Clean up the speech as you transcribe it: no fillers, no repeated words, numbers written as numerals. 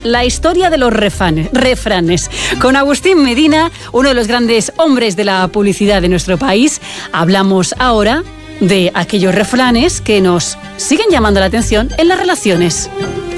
La historia de los refranes. Con Agustín Medina, uno de los grandes hombres de la publicidad de nuestro país, hablamos ahora de aquellos refranes que nos siguen llamando la atención en las relaciones.